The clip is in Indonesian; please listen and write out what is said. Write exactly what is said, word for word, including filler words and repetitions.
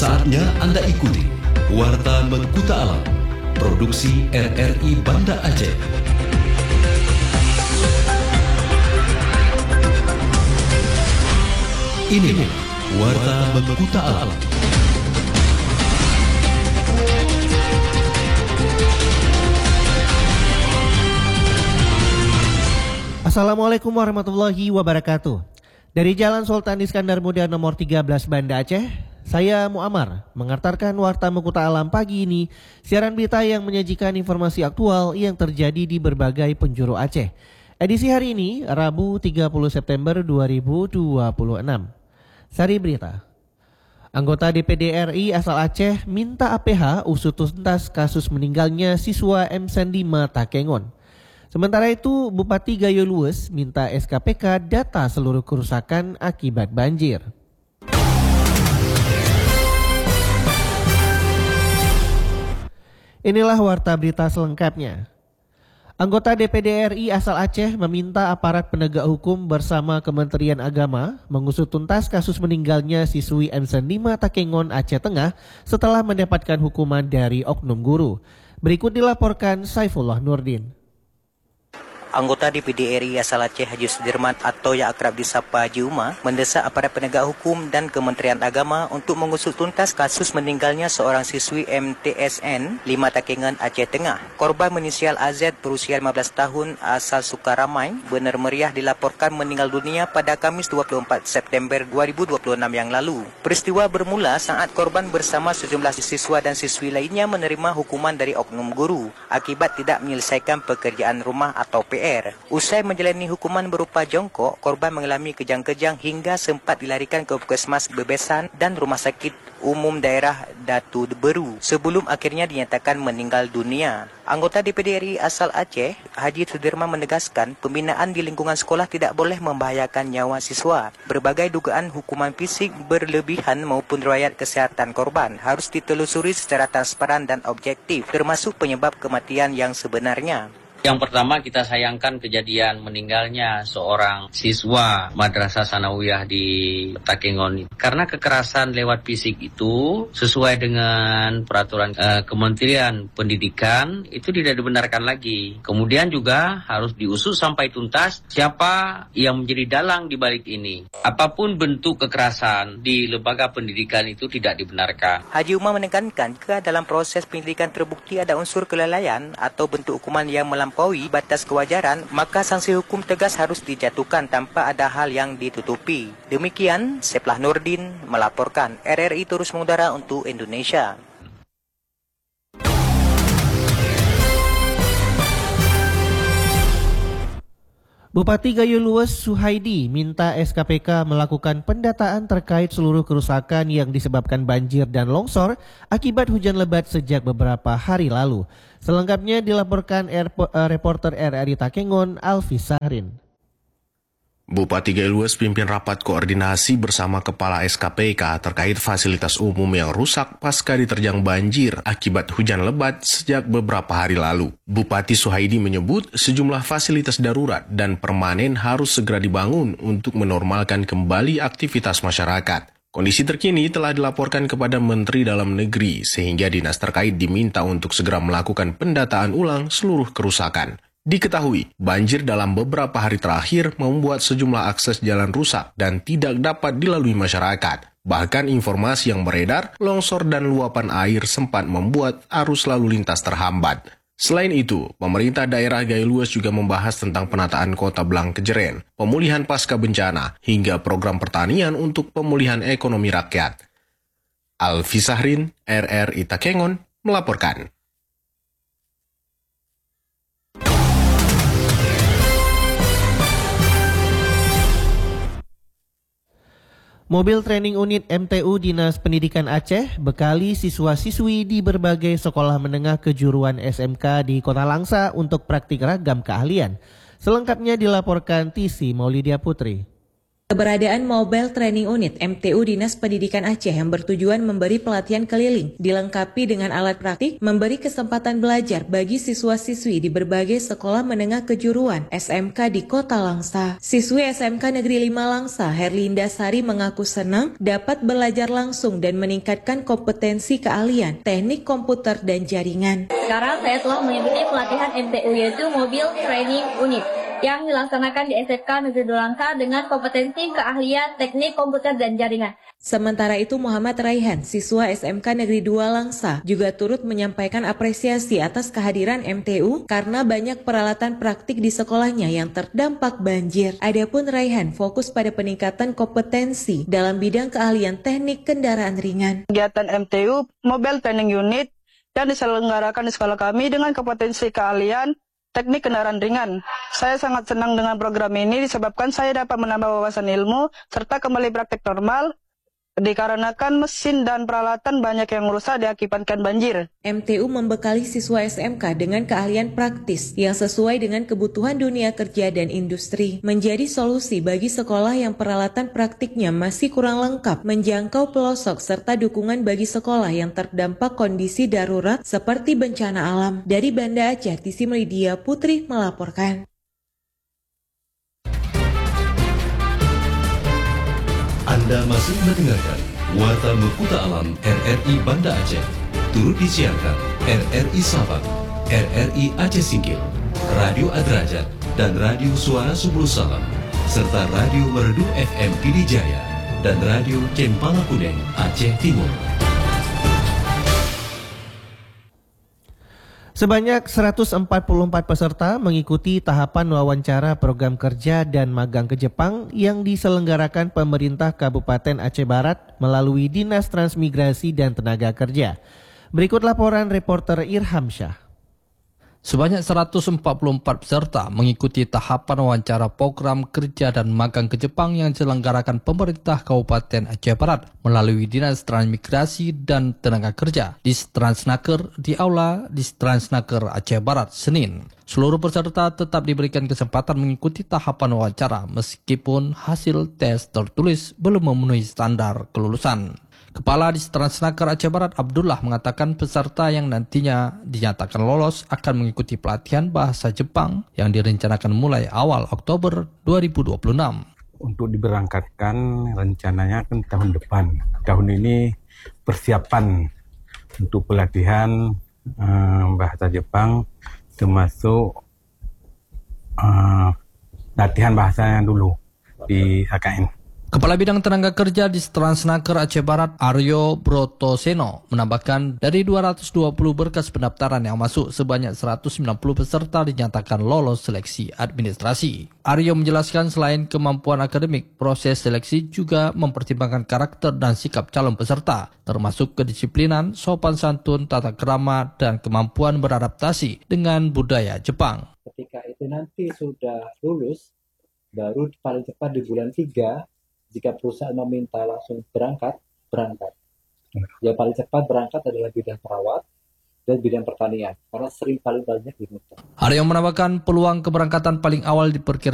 Saatnya Anda ikuti Warta Mengkuta Alam, produksi R R I Banda Aceh. Ini Warta Mengkuta Alam. Assalamualaikum warahmatullahi wabarakatuh. Dari Jalan Sultan Iskandar Muda nomor tiga belas Banda Aceh, saya Muammar mengantarkan Warta Mengkuta Alam pagi ini, siaran berita yang menyajikan informasi aktual yang terjadi di berbagai penjuru Aceh. Edisi hari ini, Rabu tiga puluh September dua ribu dua puluh enam. Sari berita. Anggota D P D R I asal Aceh minta A P H usut tuntas kasus meninggalnya siswa M Sen lima Takengon. Sementara itu, Bupati Gayo Lues minta S K P K data seluruh kerusakan akibat banjir. Inilah warta berita selengkapnya. Anggota D P D R I asal Aceh meminta aparat penegak hukum bersama Kementerian Agama mengusut tuntas kasus meninggalnya siswi M Sen lima Takengon Aceh Tengah setelah mendapatkan hukuman dari oknum guru. Berikut dilaporkan Saifullah Nurdin. Anggota D P D R I asal Aceh Haji Sudirman atau yang akrab disapa Haji Umar mendesak aparat penegak hukum dan Kementerian Agama untuk mengusut tuntas kasus meninggalnya seorang siswi M T S N lima Takengon Aceh Tengah. Korban menisial A Z berusia lima belas tahun asal Sukaramai benar meriah dilaporkan meninggal dunia pada Kamis dua puluh empat September dua ribu dua puluh enam yang lalu. Peristiwa bermula saat korban bersama sejumlah siswa dan siswi lainnya menerima hukuman dari oknum guru akibat tidak menyelesaikan pekerjaan rumah atau P R. Usai menjalani hukuman berupa jongkok, korban mengalami kejang-kejang hingga sempat dilarikan ke Puskesmas Bebesan dan Rumah Sakit Umum Daerah Datu Beru sebelum akhirnya dinyatakan meninggal dunia. Anggota D P D R I asal Aceh, Haji Sudirman menegaskan pembinaan di lingkungan sekolah tidak boleh membahayakan nyawa siswa. Berbagai dugaan hukuman fisik berlebihan maupun riwayat kesehatan korban harus ditelusuri secara transparan dan objektif, termasuk penyebab kematian yang sebenarnya. Yang pertama, kita sayangkan kejadian meninggalnya seorang siswa Madrasah Sanawiyah di Takengon. Karena kekerasan lewat fisik itu sesuai dengan peraturan eh, Kementerian Pendidikan itu tidak dibenarkan lagi. Kemudian juga harus diusut sampai tuntas siapa yang menjadi dalang di balik ini. Apapun bentuk kekerasan di lembaga pendidikan itu tidak dibenarkan. Haji Umar menekankan jika dalam proses pendidikan terbukti ada unsur kelalaian atau bentuk hukuman yang melampaui batas kewajaran, maka sanksi hukum tegas harus dijatuhkan tanpa ada hal yang ditutupi. Demikian, Saifullah Nurdin melaporkan. R R I terus mengudara untuk Indonesia. Bupati Gayo Lues Suhaidi minta S K P K melakukan pendataan terkait seluruh kerusakan yang disebabkan banjir dan longsor akibat hujan lebat sejak beberapa hari lalu. Selengkapnya dilaporkan Airpo- uh, reporter R R I Takengon Alfi Sahrin. Bupati Gayo Lues pimpin rapat koordinasi bersama Kepala S K P K terkait fasilitas umum yang rusak pasca diterjang banjir akibat hujan lebat sejak beberapa hari lalu. Bupati Suhaidi menyebut sejumlah fasilitas darurat dan permanen harus segera dibangun untuk menormalkan kembali aktivitas masyarakat. Kondisi terkini telah dilaporkan kepada Menteri Dalam Negeri sehingga dinas terkait diminta untuk segera melakukan pendataan ulang seluruh kerusakan. Diketahui, banjir dalam beberapa hari terakhir membuat sejumlah akses jalan rusak dan tidak dapat dilalui masyarakat. Bahkan informasi yang beredar, longsor dan luapan air sempat membuat arus lalu lintas terhambat. Selain itu, pemerintah daerah Gayo Lues juga membahas tentang penataan kota Blang Kejeren, pemulihan pasca bencana, hingga program pertanian untuk pemulihan ekonomi rakyat. Alfi Sahrin, R R I Takengon, melaporkan. Mobil training unit M T U Dinas Pendidikan Aceh bekali siswa-siswi di berbagai sekolah menengah kejuruan S M K di Kota Langsa untuk praktik ragam keahlian. Selengkapnya dilaporkan T C Maulidia Putri. Keberadaan Mobile Training Unit M T U Dinas Pendidikan Aceh yang bertujuan memberi pelatihan keliling, dilengkapi dengan alat praktik, memberi kesempatan belajar bagi siswa-siswi di berbagai sekolah menengah kejuruan S M K di Kota Langsa. Siswi S M K Negeri lima Langsa, Herlinda Sari mengaku senang dapat belajar langsung dan meningkatkan kompetensi keahlian, teknik komputer dan jaringan. Sekarang saya telah mengikuti pelatihan M T U yaitu Mobile Training Unit yang dilaksanakan di S M K Negeri dua Langsa dengan kompetensi keahlian teknik komputer dan jaringan. Sementara itu Muhammad Raihan, siswa S M K Negeri dua Langsa, juga turut menyampaikan apresiasi atas kehadiran M T U karena banyak peralatan praktik di sekolahnya yang terdampak banjir. Adapun Raihan fokus pada peningkatan kompetensi dalam bidang keahlian teknik kendaraan ringan. Kegiatan M T U Mobile Training Unit yang diselenggarakan di sekolah kami dengan kompetensi keahlian teknik kendaraan ringan. Saya sangat senang dengan program ini disebabkan saya dapat menambah wawasan ilmu serta kembali praktik normal dikarenakan mesin dan peralatan banyak yang rusak diakibatkan banjir. M T U membekali siswa S M K dengan keahlian praktis yang sesuai dengan kebutuhan dunia kerja dan industri. Menjadi solusi bagi sekolah yang peralatan praktiknya masih kurang lengkap, menjangkau pelosok serta dukungan bagi sekolah yang terdampak kondisi darurat seperti bencana alam. Dari Banda Aceh, Tisi Melidia Putri melaporkan. Anda masih mendengarkan Warta Mekuta Alam R R I Banda Aceh. Turut disiarkan R R I Sabang, R R I Aceh Singkil, Radio Adrajat, dan Radio Suara Subulu Salam, serta Radio Merdu F M Pidijaya dan Radio Cempala Kudeng Aceh Timur. Sebanyak seratus empat puluh empat peserta mengikuti tahapan wawancara program kerja dan magang ke Jepang yang diselenggarakan pemerintah Kabupaten Aceh Barat melalui Dinas Transmigrasi dan Tenaga Kerja. Berikut laporan reporter Irham Syah. Sebanyak seratus empat puluh empat peserta mengikuti tahapan wawancara program kerja dan magang ke Jepang yang diselenggarakan pemerintah Kabupaten Aceh Barat melalui Dinas Transmigrasi dan Tenaga Kerja Distransnaker di Aula Distransnaker Aceh Barat Senin. Seluruh peserta tetap diberikan kesempatan mengikuti tahapan wawancara meskipun hasil tes tertulis belum memenuhi standar kelulusan. Kepala Distransnaker Aceh Barat Abdullah mengatakan peserta yang nantinya dinyatakan lolos akan mengikuti pelatihan bahasa Jepang yang direncanakan mulai awal Oktober dua ribu dua puluh enam. Untuk diberangkatkan rencananya kan tahun depan. Tahun ini persiapan untuk pelatihan eh, bahasa Jepang termasuk eh, latihan bahasanya dulu di H K N. Kepala Bidang Tenaga Kerja di Transnaker Aceh Barat, Aryo Brotoseno, menambahkan dari dua ratus dua puluh berkas pendaftaran yang masuk, sebanyak seratus sembilan puluh peserta dinyatakan lolos seleksi administrasi. Aryo menjelaskan selain kemampuan akademik, proses seleksi juga mempertimbangkan karakter dan sikap calon peserta, termasuk kedisiplinan, sopan santun, tata krama, dan kemampuan beradaptasi dengan budaya Jepang. Ketika itu nanti sudah lulus, baru paling cepat di bulan tiga, jika perusahaan meminta langsung berangkat, berangkat. Yang paling cepat berangkat adalah bidang perawat dan bidang pertanian, karena sering paling banyak diminta. Aryo menambahkan peluang keberangkatan paling awal diperkirakan